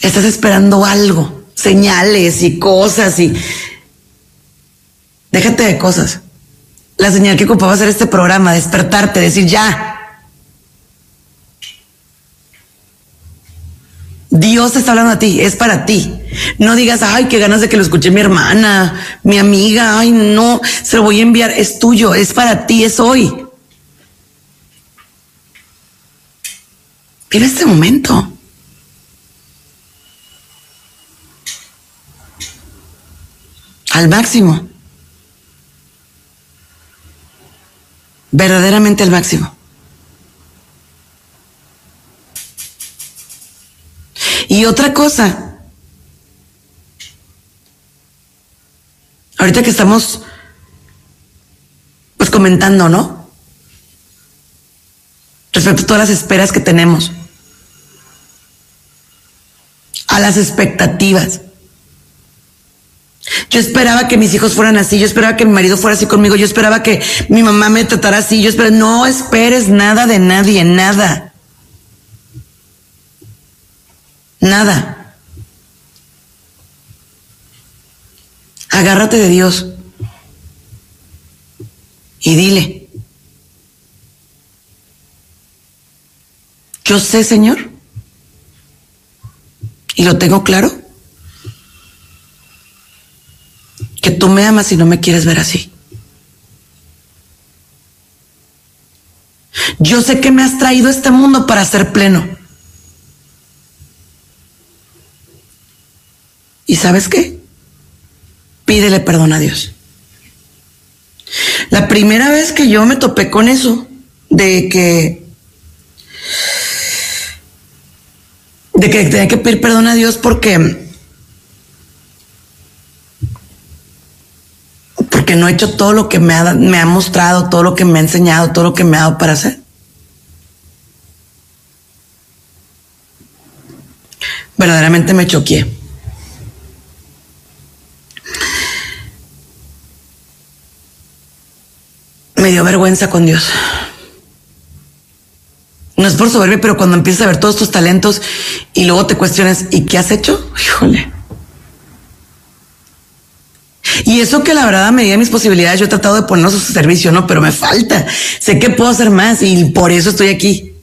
Estás esperando algo, señales y cosas y... Déjate de cosas. La señal que ocupaba hacer este programa, despertarte, decir ya. Dios te está hablando a ti, es para ti. No digas, ay, qué ganas de que lo escuche mi hermana, mi amiga, ay, no, se lo voy a enviar, es tuyo, es para ti, es hoy. Vive este momento. Al máximo. Verdaderamente al máximo. Y otra cosa, ahorita que estamos pues comentando, ¿no? Respecto a todas las esperas que tenemos, a las expectativas. Yo esperaba que mis hijos fueran así, yo esperaba que mi marido fuera así conmigo, yo esperaba que mi mamá me tratara así, no esperes nada de nadie, nada. Nada. Agárrate de Dios y dile, yo sé, Señor, y lo tengo claro, que tú me amas y no me quieres ver así. Yo sé que me has traído a este mundo para ser pleno. ¿Y sabes qué? Pídele perdón a Dios. La primera vez que yo me topé con eso, de que tenía que pedir perdón a Dios porque no he hecho todo lo que me ha mostrado, todo lo que me ha enseñado, todo lo que me ha dado para hacer. Verdaderamente me choqué. Me dio vergüenza con Dios. No es por soberbia, pero cuando empiezas a ver todos tus talentos y luego te cuestionas, ¿y qué has hecho? Híjole. Y eso que la verdad, a medida de mis posibilidades, yo he tratado de ponerlos a su servicio, ¿no? Pero me falta. Sé que puedo hacer más y por eso estoy aquí.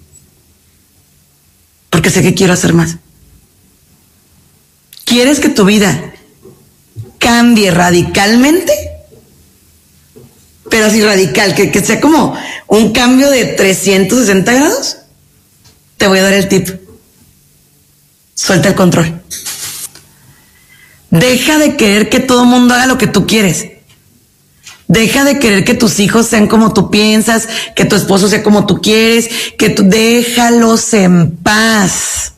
Porque sé que quiero hacer más. ¿Quieres que tu vida cambie radicalmente? Pero así radical, que sea como un cambio de 360 grados. Te voy a dar el tip. Suelta el control. Deja de querer que todo el mundo haga lo que tú quieres. Deja de querer que tus hijos sean como tú piensas, que tu esposo sea como tú quieres, déjalos en paz.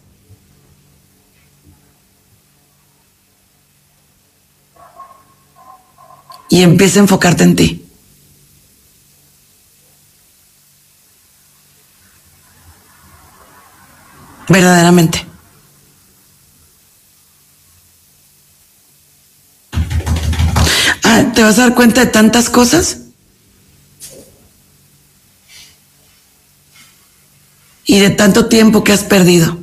Y empieza a enfocarte en ti. Verdaderamente. Te vas a dar cuenta de tantas cosas y de tanto tiempo que has perdido.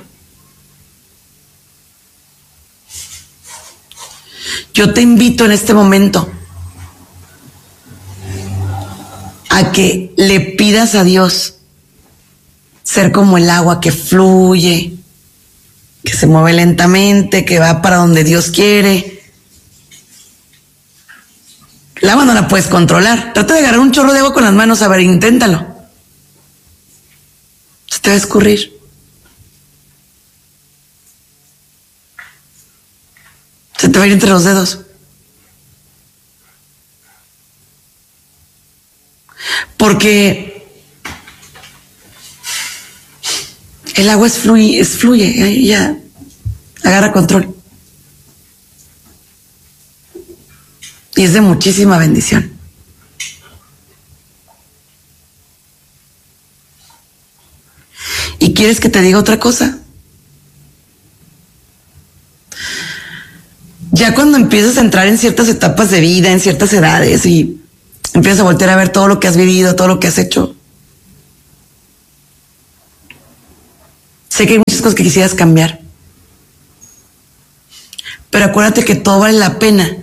Yo te invito en este momento a que le pidas a Dios ser como el agua que fluye, que se mueve lentamente, que va para donde Dios quiere. El agua no la puedes controlar. Trata de agarrar un chorro de agua con las manos, a ver, inténtalo. Se te va a escurrir. Se te va a ir entre los dedos. Porque el agua fluye, ya agarra control. Y es de muchísima bendición. ¿Y quieres que te diga otra cosa? Ya cuando empiezas a entrar en ciertas etapas de vida, en ciertas edades, y empiezas a voltear a ver todo lo que has vivido, todo lo que has hecho, sé que hay muchas cosas que quisieras cambiar. Pero acuérdate que todo vale la pena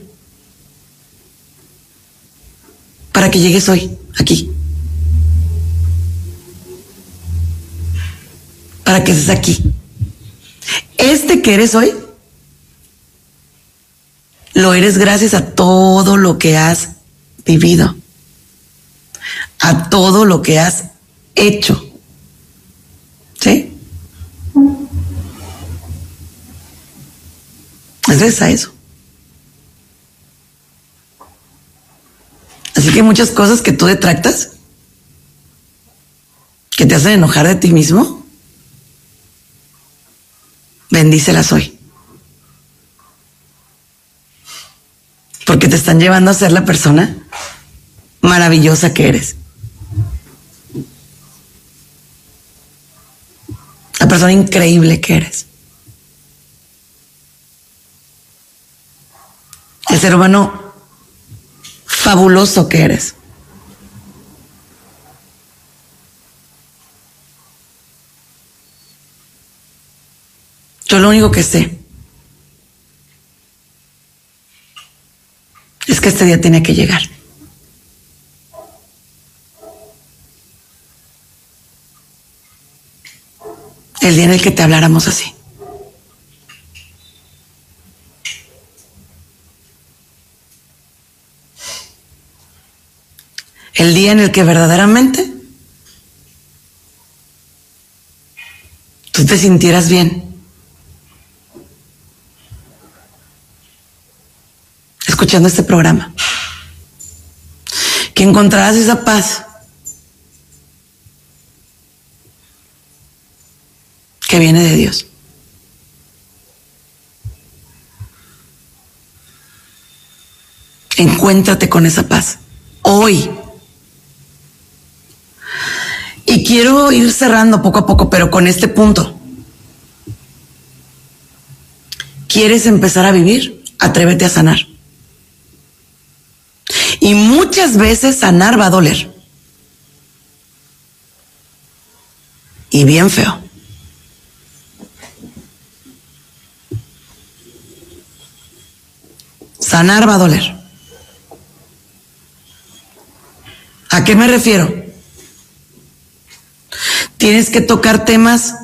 para que llegues hoy, aquí. Para que estés aquí. Este que eres hoy, lo eres gracias a todo lo que has vivido, a todo lo que has hecho. ¿Sí? Es gracias a eso. Así que muchas cosas que tú detractas, que te hacen enojar de ti mismo, bendícelas hoy. Porque te están llevando a ser la persona maravillosa que eres. La persona increíble que eres. El ser humano fabuloso que eres. Yo lo único que sé es que este día tenía que llegar. El día en el que te habláramos así. El día en el que verdaderamente tú te sintieras bien. Escuchando este programa. Que encontrarás esa paz que viene de Dios. Encuéntrate con esa paz hoy. Y quiero ir cerrando poco a poco, pero con este punto. ¿Quieres empezar a vivir? Atrévete a sanar. Y muchas veces sanar va a doler. Y bien feo. Sanar va a doler. ¿A qué me refiero? Tienes que tocar temas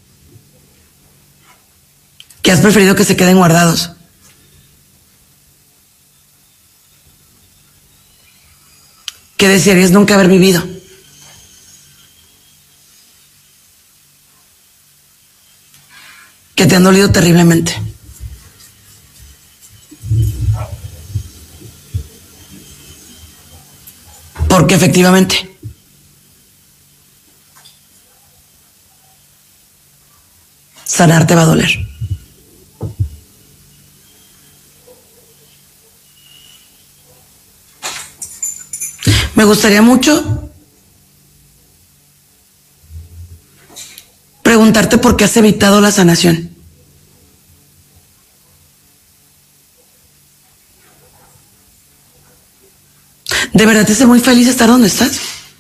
que has preferido que se queden guardados. Que desearías nunca haber vivido. Que te han dolido terriblemente. Porque efectivamente sanar te va a doler. Me gustaría mucho preguntarte por qué has evitado la sanación. ¿De verdad te hace muy feliz estar donde estás?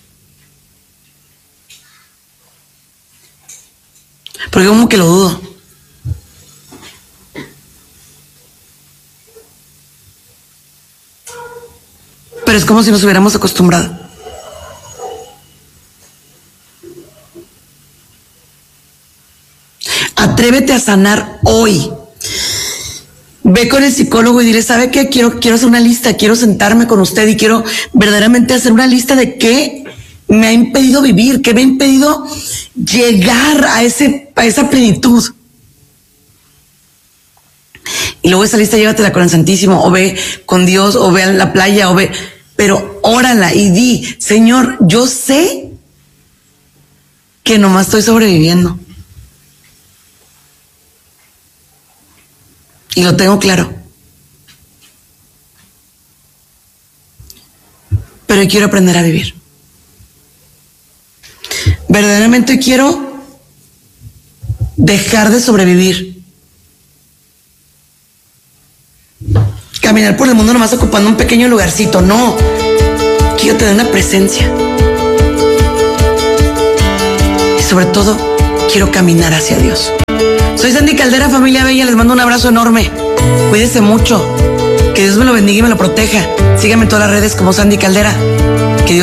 Porque como que lo dudo. Pero es como si nos hubiéramos acostumbrado. Atrévete a sanar hoy. Ve con el psicólogo y dile, ¿sabe qué? Quiero hacer una lista, quiero sentarme con usted y quiero verdaderamente hacer una lista de qué me ha impedido vivir, qué me ha impedido llegar a esa plenitud. Y luego esa lista llévatela con el Santísimo, o ve con Dios, o ve a la playa, o ve, pero órala y di, Señor, yo sé que nomás estoy sobreviviendo. Y lo tengo claro. Pero yo quiero aprender a vivir. Verdaderamente quiero dejar de sobrevivir. Caminar por el mundo nomás ocupando un pequeño lugarcito. No. Quiero tener una presencia. Y sobre todo, quiero caminar hacia Dios. Soy Sandy Caldera, familia bella, les mando un abrazo enorme. Cuídese mucho. Que Dios me lo bendiga y me lo proteja. Síganme en todas las redes como Sandy Caldera. Que Dios